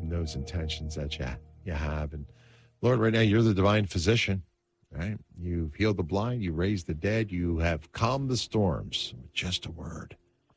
and those intentions that you have. And Lord, right now, you're the divine physician, right? You've healed the blind, you raised the dead, you have calmed the storms with just a word.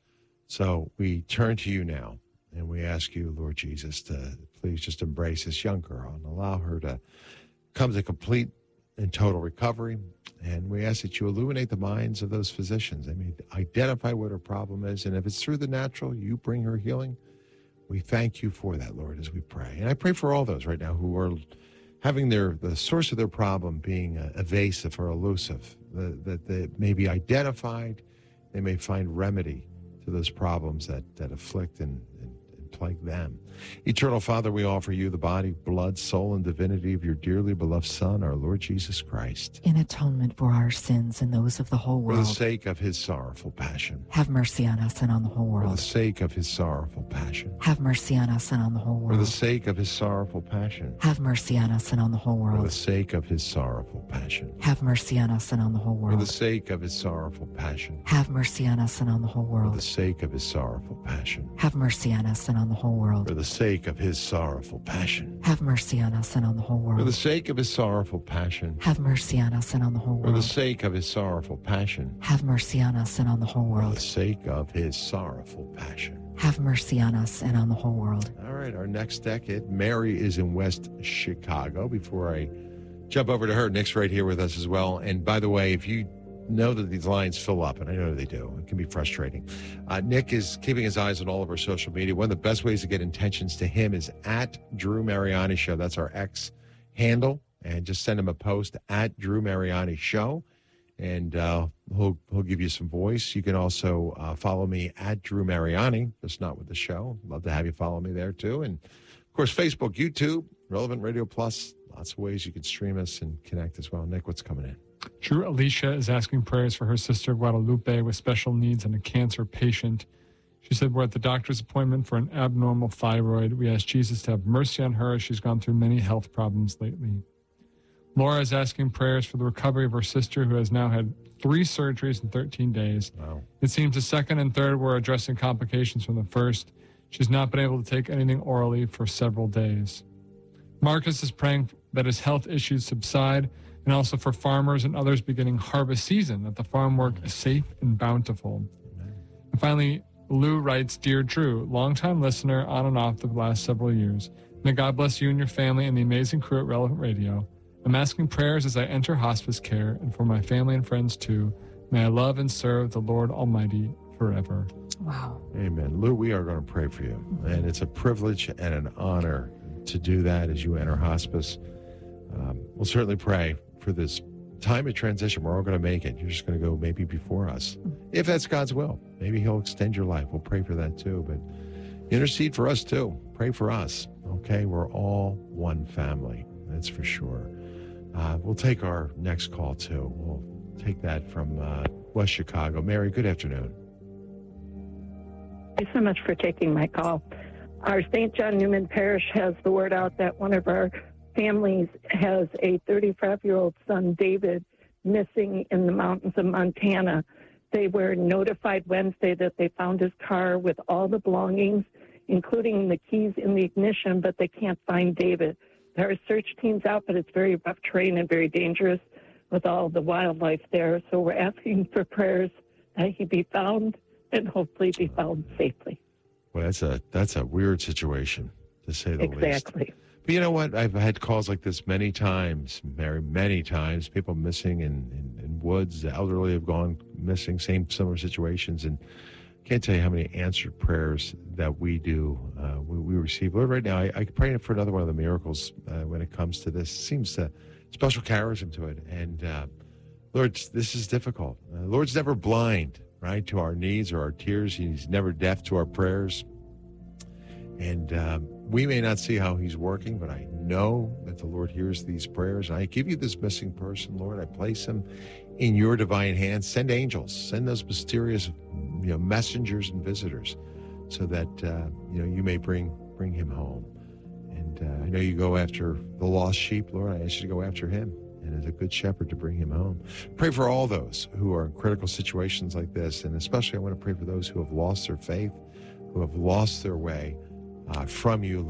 So we turn to you now, and we ask you, Lord Jesus, to please just embrace this young girl and allow her to come to complete and total recovery. And we ask that you illuminate the minds of those physicians. I mean, identify what her problem is, and if it's through the natural, you bring her healing. We thank you for that, Lord, as we pray. And I pray for all those right now who are having the source of their problem being evasive or elusive, that they may be identified, they may find remedy to those problems that afflict and plague them. Eternal Father, we offer you the body, blood, soul, and divinity of your dearly beloved Son, our Lord Jesus Christ. In atonement for our sins and those of the whole world. For the sake of his sorrowful passion. Have mercy on us and on the whole world. For the sake of his sorrowful passion. Have mercy on us and on the whole world. For the sake of his sorrowful passion. Have mercy on us and on the whole world. For the sake of his sorrowful passion. Have mercy on us and on the whole world. For the sake of his sorrowful passion. Have mercy on us and on the whole world. For the sake of his sorrowful passion. Have mercy on us and on the whole world. For the sake of his sorrowful passion. Have mercy on us and on the whole world. For the sake of his sorrowful passion. Have mercy on us and on the whole world. For the sake of his sorrowful passion. Have mercy on us and on the whole For world. the sake of his sorrowful passion. Have mercy on us and on the whole world. All right, our next decade. Mary is in West Chicago. Before I jump over to her, Nick's right here with us as well. And by the way, if you know that these lines fill up, and I know they do, it can be frustrating. Nick is keeping his eyes on all of our social media. One of the best ways to get intentions to him is at Drew Mariani Show. That's our X handle. And just send him a post at Drew Mariani Show, and he'll give you some voice. You can also follow me at Drew Mariani, just not with the show. Love to have you follow me there too. And of course, Facebook, YouTube, Relevant Radio Plus. Lots of ways you can stream us and connect as well. Nick, what's coming in? Drew Alicia is asking prayers for her sister Guadalupe with special needs and a cancer patient. She said, we're at the doctor's appointment for an abnormal thyroid. We ask Jesus to have mercy on her as she's gone through many health problems lately. Laura is asking prayers for the recovery of her sister, who has now had 3 surgeries in 13 days. Wow. It seems the second and third were addressing complications from the first. She's not been able to take anything orally for several days. Marcus is praying that his health issues subside, and also for farmers and others beginning harvest season, that the farm work is safe and bountiful. Amen. And finally, Lou writes, Dear Drew, longtime listener on and off the last several years. May God bless you and your family and the amazing crew at Relevant Radio. I'm asking prayers as I enter hospice care, and for my family and friends too. May I love and serve the Lord Almighty forever. Wow. Amen. Lou, we are going to pray for you. And it's a privilege and an honor to do that as you enter hospice. We'll certainly pray for this time of transition. We're all going to make it. You're just going to go maybe before us. If that's God's will, maybe he'll extend your life. We'll pray for that too. But intercede for us too. Pray for us. Okay? We're all one family. That's for sure. We'll take our next call too. We'll take that from West Chicago. Mary, good afternoon. Thank you so much for taking my call. Our St. John Newman Parish has the word out that one of our families has a 35-year-old son, David, missing in the mountains of Montana. They were notified Wednesday that they found his car with all the belongings, including the keys in the ignition, but they can't find David. There are search teams out, but it's very rough terrain and very dangerous with all the wildlife there. So we're asking for prayers that he be found and hopefully be found safely. Well, that's a weird situation, to say the least. Exactly. But you know what? I've had calls like this many times, Mary, many times. People missing in woods. The elderly have gone missing, similar situations. And can't tell you how many answered prayers that we do, we receive. Lord, right now, I pray for another one of the miracles when it comes to this. Seems to special charism to it. And Lord, this is difficult. Lord's never blind, right, to our needs or our tears. He's never deaf to our prayers. And we may not see how he's working, but I know that the Lord hears these prayers. And I give you this missing person, Lord. I place him in your divine hands. Send angels. Send those mysterious, messengers and visitors, so that you may bring him home. And I know you go after the lost sheep, Lord. I ask you to go after him, and as a good shepherd to bring him home. Pray for all those who are in critical situations like this, and especially I want to pray for those who have lost their faith, who have lost their way from you,